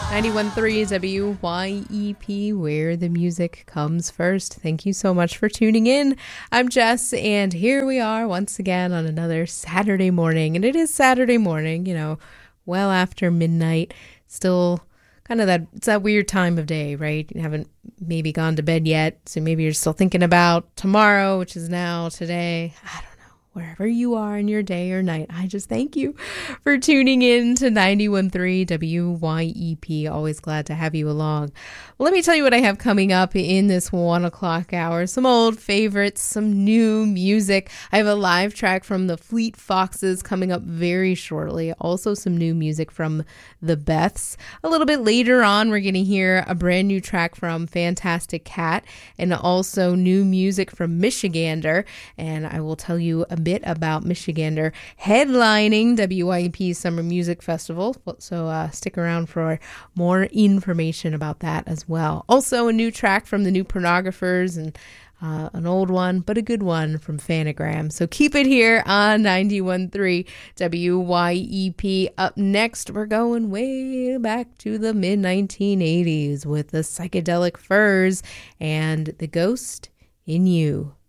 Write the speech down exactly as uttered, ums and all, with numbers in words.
ninety-one point three W Y E P, where the music comes first. Thank you so much for tuning in. I'm Jess, and here we are once again on another Saturday morning. And it is Saturday morning, you know, well after midnight. Still kind of that, it's that weird time of day, right? You haven't maybe gone to bed yet, so maybe you're still thinking about tomorrow, which is now, today. I don't know. Wherever you are in your day or night, I just thank you for tuning in to ninety-one point three W Y E P. Always glad to have you along. Well, let me tell you what I have coming up in this one o'clock hour. Some old favorites, some new music. I have a live track from the Fleet Foxes coming up very shortly. Also some new music from the Beths. A little bit later on, we're going to hear a brand new track from Fantastic Cat and also new music from Michigander. And I will tell you a bit about Michigander headlining W Y E P Summer Music Festival. So uh, stick around for more information about that as well. Also a new track from the New Pornographers and uh, an old one, but a good one from Phanogram. So keep it here on ninety-one point three W Y E P. Up next, we're going way back to the mid nineteen eighties with the Psychedelic Furs and The Ghost in You.